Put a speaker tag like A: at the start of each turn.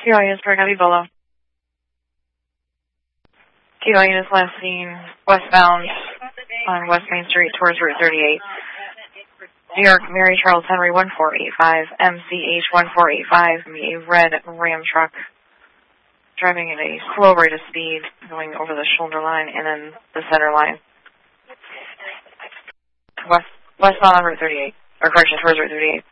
A: Kilo units for Heavy Bolo. Kilo units last seen westbound on West Main Street towards Route 38. New York, Mary Charles Henry 1485, MCH 1485, a red Ram truck driving at a slow rate of speed, going over the shoulder line and then the center line. Westbound on Route 38, or correction, towards Route 38.